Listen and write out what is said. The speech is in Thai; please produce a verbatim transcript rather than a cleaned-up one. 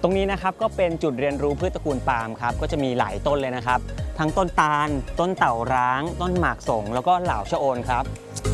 ตรงนี้นะครับก็เป็นจุดเรียนรู้พืชตระกูลปาล์มครับก็จะมีหลายต้นเลยนะครับทั้งต้นตาลต้นเต่าร้างต้นหมากสงแล้วก็เหล่าชะโอนครับ